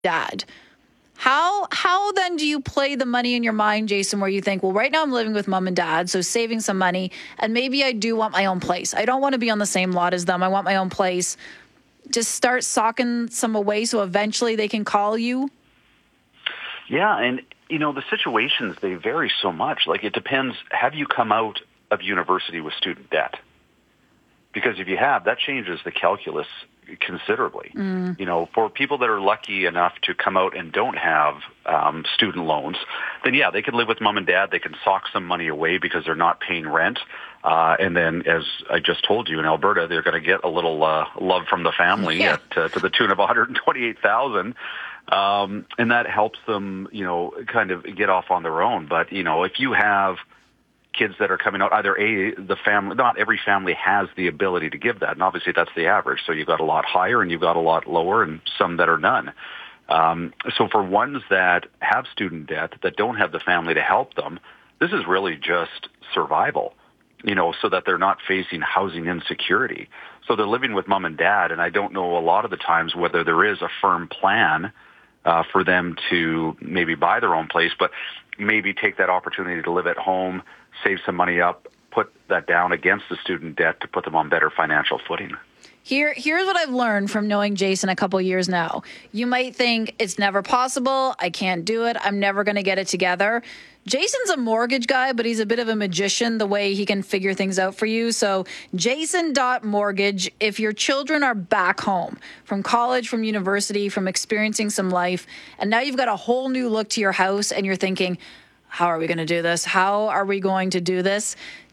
dad. How then do you play the money in your mind, Jason, where you think, well, right now I'm living with mom and dad, so saving some money, and maybe I do want my own place. I don't want to be on the same lot as them. I want my own place. Just start socking some away so eventually they can call you? Yeah, and, the situations, they vary so much. Like, it depends, have you come out of university with student debt? Because if you have, that changes the calculus considerably. For people that are lucky enough to come out and don't have student loans, then yeah, they can live with mom and dad. They can sock some money away because they're not paying rent. And then, as I just told you, in Alberta, they're going to get a little love from the family to the tune of $128,000. And that helps them, kind of get off on their own. But, if you have kids that are coming out, either the family, not every family has the ability to give that. And obviously that's the average. So you've got a lot higher and you've got a lot lower and some that are none. So for ones that have student debt that don't have the family to help them, this is really just survival, so that they're not facing housing insecurity. So they're living with mom and dad. And I don't know a lot of the times whether there is a firm plan for them to maybe buy their own place, but maybe take that opportunity to live at home, save some money up, put that down against the student debt to put them on better financial footing. Here's what I've learned from knowing Jason a couple years now. You might think it's never possible. I can't do it. I'm never going to get it together. Jason's a mortgage guy, but he's a bit of a magician the way he can figure things out for you. So jason.mortgage, if your children are back home from college, from university, from experiencing some life, and now you've got a whole new look to your house and you're thinking, how are we going to do this? How are we going to do this?